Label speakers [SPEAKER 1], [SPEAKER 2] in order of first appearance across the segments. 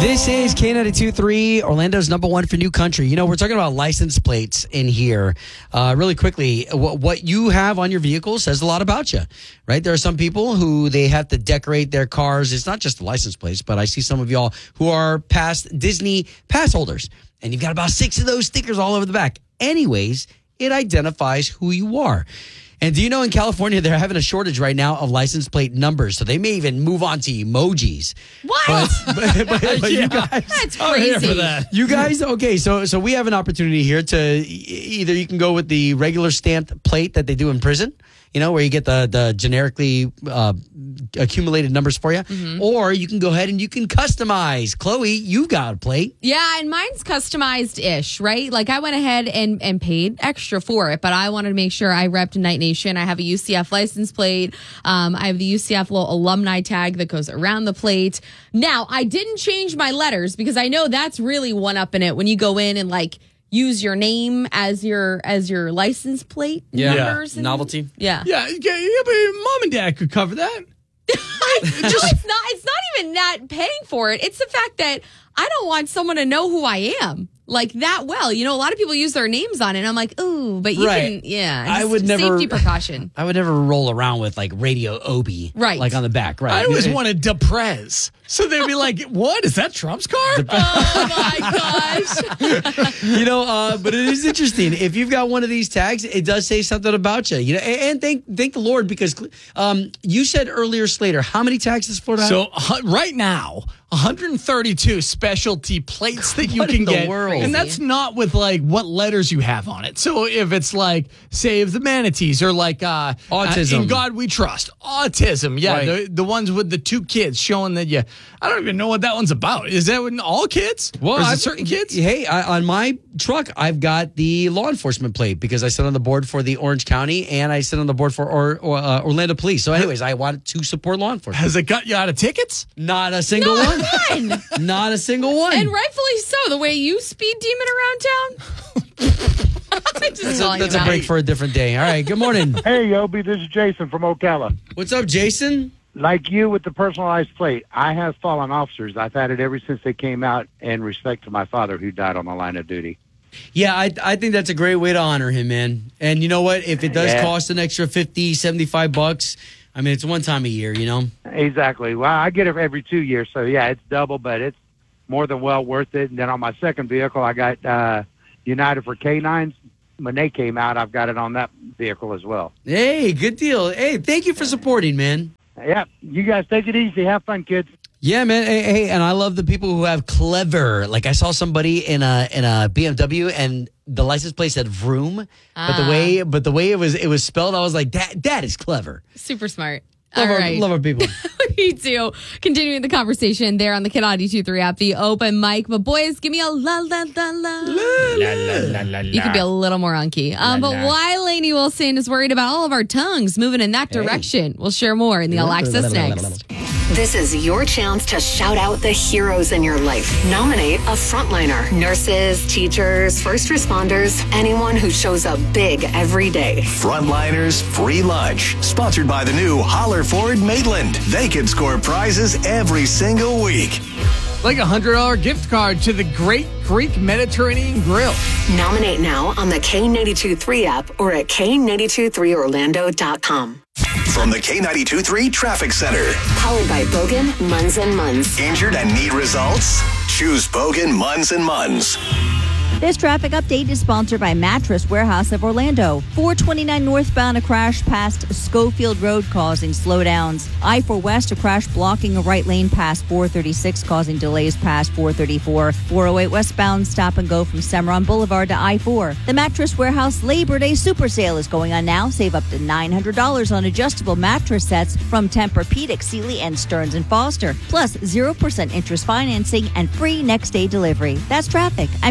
[SPEAKER 1] This is K92.3, Orlando's number one for new country. You know, we're talking about license plates in here. Really quickly, what you have on your vehicle says a lot about you, right? There are some people who they have to decorate their cars. It's not just the license plates, but I see some of y'all who are past Disney pass holders, and you've got about 6 of those stickers all over the back. Anyways, it identifies who you are. And do you know in California, they're having a shortage right now of license plate numbers. So they may even move on to emojis.
[SPEAKER 2] What?
[SPEAKER 1] But you guys,
[SPEAKER 2] that's crazy.
[SPEAKER 3] For that.
[SPEAKER 1] You guys, okay, so we have an opportunity here to either you can go with the regular stamped plate that they do in prison, you know, where you get the generically accumulated numbers for you, or you can go ahead and you can customize. Chloe, you got a plate.
[SPEAKER 2] Yeah, and mine's customized-ish, right? Like I went ahead and paid extra for it, but I wanted to make sure I repped Night Nation. I have a UCF license plate. I have the UCF little alumni tag that goes around the plate. Now, I didn't change my letters because I know that's really one-upping it when you go in and like use your name as your license plate numbers.
[SPEAKER 1] Yeah. Novelty.
[SPEAKER 2] Yeah.
[SPEAKER 3] Yeah, but mom and dad could cover that.
[SPEAKER 2] It's not even that paying for it. It's the fact that I don't want someone to know who I am like that well. You know, a lot of people use their names on it. And I'm like, ooh, but you can,
[SPEAKER 1] I would never
[SPEAKER 2] safety precaution.
[SPEAKER 1] I would never roll around with like Radio Obi,
[SPEAKER 2] right?
[SPEAKER 1] Like on the back, right?
[SPEAKER 3] I always wanted Deprez, so they'd be like, "What is that Trump's car?"
[SPEAKER 2] Oh my gosh!
[SPEAKER 1] You know, but it is interesting. If you've got one of these tags, it does say something about you. You know, and thank the Lord because you said earlier, Slater, how many tags does Florida have?
[SPEAKER 3] So right now, 132 specialty plates that you
[SPEAKER 1] What
[SPEAKER 3] can
[SPEAKER 1] in the
[SPEAKER 3] get.
[SPEAKER 1] world?
[SPEAKER 3] And that's not with like what letters you have on it. So if it's like Save the Manatees or like
[SPEAKER 1] Autism.
[SPEAKER 3] In God We Trust, autism. Yeah,
[SPEAKER 1] Right.
[SPEAKER 3] the ones with the 2 kids showing that you. I don't even know what that one's about. Is that with all kids?
[SPEAKER 1] Well,
[SPEAKER 3] or is it certain kids?
[SPEAKER 1] Hey, on my truck, I've got the law enforcement plate because I sit on the board for the Orange County and I sit on the board for Orlando Police. So anyways, I wanted to support law enforcement.
[SPEAKER 3] Has it got you out of tickets?
[SPEAKER 1] Not a single one. Not a single one.
[SPEAKER 2] And rightfully so. The way you speed demon around town.
[SPEAKER 1] That's a break for a different day. All right. Good morning.
[SPEAKER 4] Hey, Yobi, this is Jason from Ocala.
[SPEAKER 1] What's up, Jason?
[SPEAKER 4] Like you with the personalized plate, I have fallen officers. I've had it ever since they came out in respect to my father who died on the line of duty.
[SPEAKER 1] Yeah, I think that's a great way to honor him, man. And you know what? If it does
[SPEAKER 4] Yeah.
[SPEAKER 1] cost an extra $50, $75, I mean, it's one time a year, you know?
[SPEAKER 4] Exactly. Well, I get it every 2 years, so yeah, it's double, but it's more than well worth it. And then on my second vehicle, I got United for Canines. When they came out, I've got it on that vehicle as well.
[SPEAKER 1] Hey, good deal. Hey, thank you for supporting, man.
[SPEAKER 4] Yeah, you guys take it easy. Have fun, kids.
[SPEAKER 1] Yeah, man. Hey, and I love the people who have clever. Like I saw somebody in a BMW and the license plate said Vroom, but the way it was spelled, I was like, that is clever.
[SPEAKER 2] Super smart.
[SPEAKER 1] Love
[SPEAKER 2] All right.
[SPEAKER 1] our people.
[SPEAKER 2] Me too. Continuing the conversation there on the K92.3 app, the open mic. But boys, give me a la la la la. You could be a little more unky. But why Lainey Wilson is worried about all of our tongues moving in that direction. We'll share more in the All Access next.
[SPEAKER 5] This is your chance to shout out the heroes in your life. Nominate a frontliner. Nurses, teachers, first responders, anyone who shows up big every day.
[SPEAKER 6] Frontliners Free Lunch, sponsored by the new Holler Ford Maitland. They can score prizes every single week.
[SPEAKER 3] Like a $100 gift card to the Great Greek Mediterranean Grill.
[SPEAKER 5] Nominate now on the K92.3 app or at K923Orlando.com.
[SPEAKER 6] From the K92.3 Traffic Center.
[SPEAKER 5] Powered by Bogan, Munz & Munz.
[SPEAKER 6] Injured and need results? Choose Bogan, Munz & Munz.
[SPEAKER 7] This traffic update is sponsored by Mattress Warehouse of Orlando. 429 northbound, a crash past Schofield Road causing slowdowns. I-4 West, a crash blocking a right lane past 436 causing delays past 434. 408 westbound, stop and go from Cimarron Boulevard to I-4. The Mattress Warehouse Labor Day Super Sale is going on now. Save up to $900 on adjustable mattress sets from Tempur-Pedic, Sealy, and Stearns & Foster. Plus 0% interest financing and free next day delivery. That's traffic. I'm Dory Don.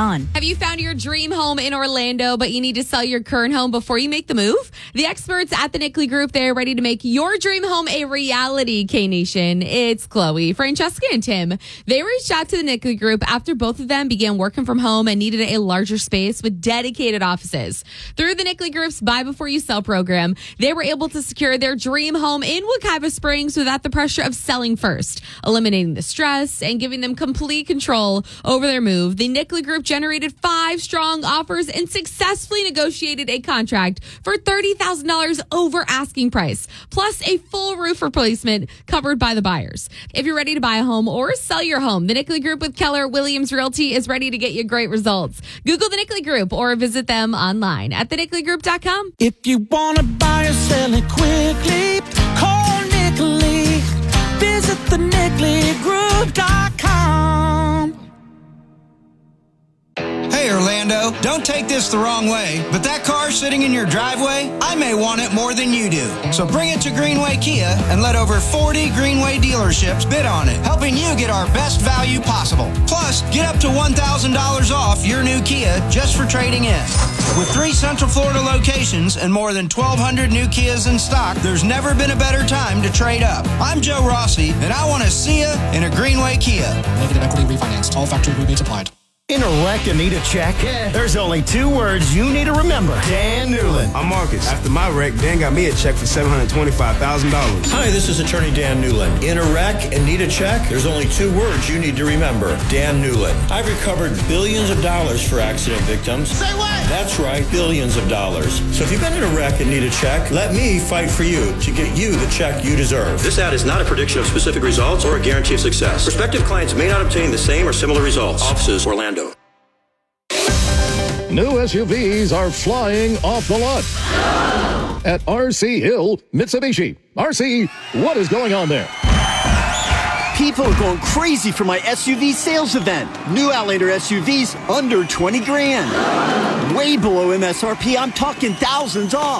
[SPEAKER 7] on.
[SPEAKER 2] Have you found your dream home in Orlando, but you need to sell your current home before you make the move? The experts at the Nickley Group, they're ready to make your dream home a reality, K-Nation. It's Chloe, Francesca, and Tim. They reached out to the Nickley Group after both of them began working from home and needed a larger space with dedicated offices. Through the Nickley Group's Buy Before You Sell program, they were able to secure their dream home in Wekiva Springs without the pressure of selling first, eliminating the stress and giving them complete control over their move. The Nickley Group generated 5 strong offers and successfully negotiated a contract for $30,000 over asking price, plus a full roof replacement covered by the buyers. If you're ready to buy a home or sell your home, the Nickley Group with Keller Williams Realty is ready to get you great results. Google the Nickley Group or visit them online at thenickley.com.
[SPEAKER 8] If you want to buy or sell it quickly, call Nickley. Visit thenickley.com.
[SPEAKER 9] Hey Orlando, don't take this the wrong way, but that car sitting in your driveway, I may want it more than you do. So bring it to Greenway Kia and let over 40 Greenway dealerships bid on it, helping you get our best value possible. Plus, get up to $1,000 off your new Kia just for trading in. With 3 Central Florida locations and more than 1,200 new Kias in stock, there's never been a better time to trade up. I'm Joe Rossi, and I want to see you in a Greenway Kia.
[SPEAKER 10] Negative equity refinanced. All factory rebates applied.
[SPEAKER 11] In a wreck and need a check? Yeah. There's only 2 words you need to remember. Dan Newland.
[SPEAKER 12] I'm Marcus. After my wreck, Dan got me a check for $725,000.
[SPEAKER 13] Hi, this is attorney Dan Newland. In a wreck and need a check? There's only 2 words you need to remember. Dan Newland. I've recovered billions of dollars for accident victims.
[SPEAKER 8] Say what?
[SPEAKER 13] That's right, billions of dollars. So if you've been in a wreck and need a check, let me fight for you to get you the check you deserve.
[SPEAKER 14] This ad is not a prediction of specific results or a guarantee of success. Prospective clients may not obtain the same or similar results. Offices, Orlando.
[SPEAKER 15] New SUVs are flying off the lot at RC Hill Mitsubishi. RC, what is going on there?
[SPEAKER 16] People are going crazy for my SUV sales event. New Outlander SUVs under 20 grand. Way below MSRP. I'm talking thousands off.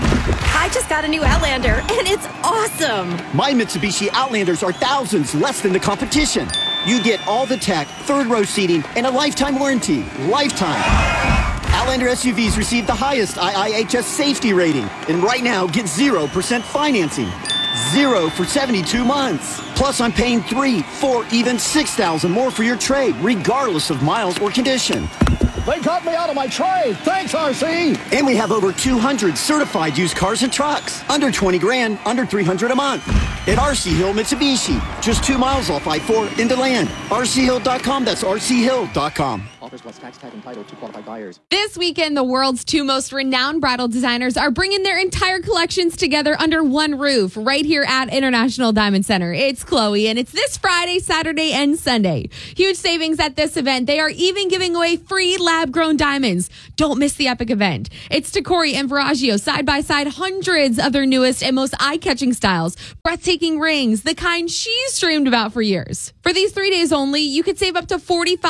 [SPEAKER 17] I just got a new Outlander, and it's awesome.
[SPEAKER 16] My Mitsubishi Outlanders are thousands less than the competition. You get all the tech, 3rd row seating, and a lifetime warranty. Lifetime. Outlander SUVs receive the highest IIHS safety rating. And right now, get 0% financing. 0 for 72 months. Plus, I'm paying $3,000, $4,000, even $6,000 more for your trade, regardless of miles or condition.
[SPEAKER 15] They got me out of my trade. Thanks, RC.
[SPEAKER 16] And we have over 200 certified used cars and trucks. Under 20 grand, under $300 a month. At RC Hill Mitsubishi. Just 2 miles off I-4 into land. RCHill.com. That's RCHill.com.
[SPEAKER 10] Offers plus tax tag and title to qualified buyers.
[SPEAKER 2] This weekend, the world's 2 most renowned bridal designers are bringing their entire collections together under one roof right here at International Diamond Center. It's Chloe, and it's this Friday, Saturday, and Sunday. Huge savings at this event. They are even giving away free lab-grown diamonds. Don't miss the epic event. It's Tacori and Veragio side by side, hundreds of their newest and most eye-catching styles, breathtaking rings, the kind she's dreamed about for years. For these 3 days only, you could save up to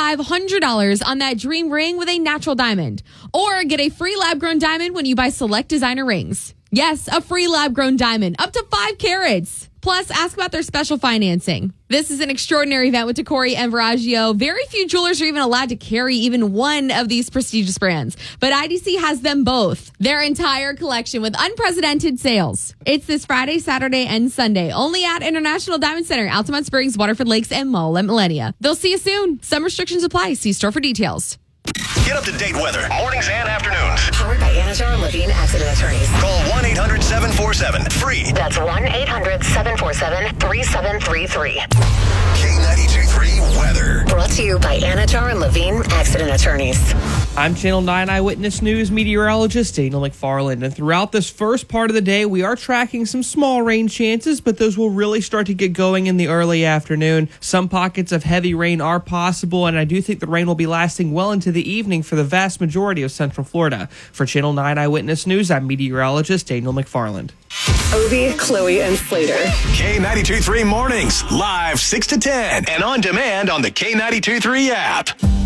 [SPEAKER 2] $4,500 on that dream ring with a natural diamond. Or get a free lab-grown diamond when you buy select designer rings. Yes, a free lab-grown diamond, up to 5 carats. Plus, ask about their special financing. This is an extraordinary event with Tacori and Veragio. Very few jewelers are even allowed to carry even one of these prestigious brands, but IDC has them both. Their entire collection with unprecedented sales. It's this Friday, Saturday, and Sunday, only at International Diamond Center, Altamont Springs, Waterford Lakes, and Mall at Millennia. They'll see you soon. Some restrictions apply. See store for details.
[SPEAKER 6] Get up-to-date weather, mornings and afternoons.
[SPEAKER 5] Powered by Anajar Levine Accident Attorneys.
[SPEAKER 6] Call 1-800-747-FREE.
[SPEAKER 5] That's 1-800-747-3733.
[SPEAKER 6] K92.3 weather.
[SPEAKER 5] Brought to you by Anajar Levine Accident Attorneys.
[SPEAKER 18] I'm Channel 9 Eyewitness News meteorologist Daniel McFarland, and throughout this first part of the day, we are tracking some small rain chances, but those will really start to get going in the early afternoon. Some pockets of heavy rain are possible, and I do think the rain will be lasting well into the evening for the vast majority of Central Florida. For Channel 9 Eyewitness News, I'm meteorologist Daniel McFarland.
[SPEAKER 5] Obi, Chloe, and Slater.
[SPEAKER 6] K92.3 mornings, live 6 to 10, and on demand on the K92.3 app.